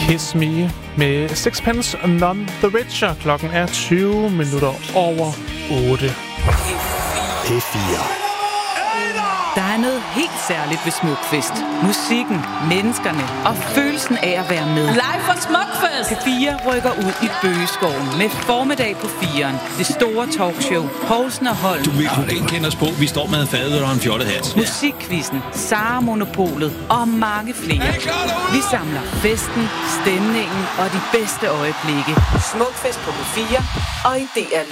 Kiss Me med Sixpence None the Richer. Klokken er 20 minutter over 8. P4. Der er noget helt særligt ved Smukfest. Musikken, menneskerne og følelsen af at være med. Live fra Smukfest! P4 rykker ud i Bøgeskoven med formiddag på 4'eren. Det store talkshow, Poulsen og Holm. Du vil kunne kende os på. Vi står med fadet og en fjollet hat. Musikquizzen, Sara Monopolet og mange flere. Vi samler festen, stemningen og de bedste øjeblikke. Smukfest på P4 og i DR